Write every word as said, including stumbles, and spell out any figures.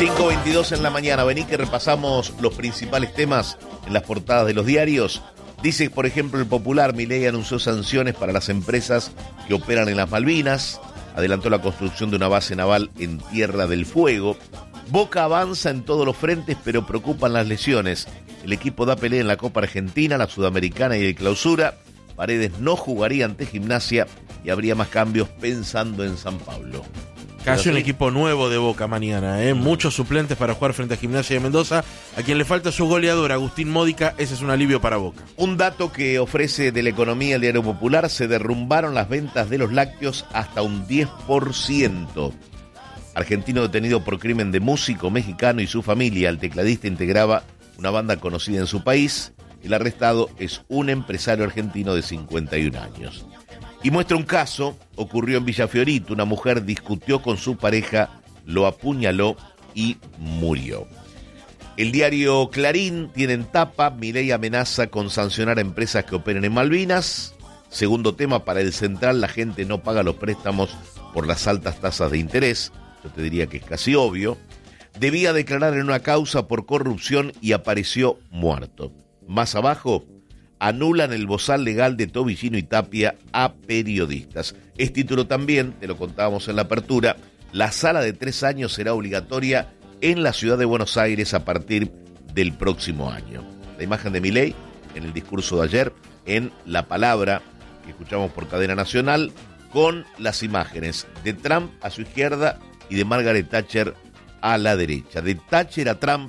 cinco veintidós en la mañana. Vení que repasamos los principales temas en las portadas de los diarios. Dice, por ejemplo, el Popular: Milei anunció sanciones para las empresas que operan en las Malvinas. Adelantó la construcción de una base naval en Tierra del Fuego. Boca avanza en todos los frentes, pero preocupan las lesiones. El equipo da pelea en la Copa Argentina, la Sudamericana y el Clausura. Paredes no jugaría ante Gimnasia y habría más cambios pensando en San Pablo. Casi un equipo nuevo de Boca mañana, ¿eh? Muchos suplentes para jugar frente a Gimnasia de Mendoza. A quien le falta su goleador, Agustín Módica, ese es un alivio para Boca. Un dato que ofrece de la economía el Diario Popular: se derrumbaron las ventas de los lácteos hasta un diez por ciento. Argentino detenido por crimen de músico mexicano y su familia. El tecladista integraba una banda conocida en su país. El arrestado es un empresario argentino de cincuenta y un años. Y muestra un caso, ocurrió en Villa Fiorito. Una mujer discutió con su pareja, lo apuñaló y murió. El diario Clarín tiene en tapa: Milei amenaza con sancionar a empresas que operen en Malvinas. Segundo tema para el Central: la gente no paga los préstamos por las altas tasas de interés. Yo te diría que es casi obvio. Debía declarar en una causa por corrupción y apareció muerto. Más abajo: anulan el bozal legal de Tobillino y Tapia a periodistas. Es título también, te lo contábamos en la apertura: la sala de tres años será obligatoria en la ciudad de Buenos Aires a partir del próximo año. La imagen de Milei en el discurso de ayer, en La Palabra, que escuchamos por Cadena Nacional, con las imágenes de Trump a su izquierda y de Margaret Thatcher a la derecha. De Thatcher a Trump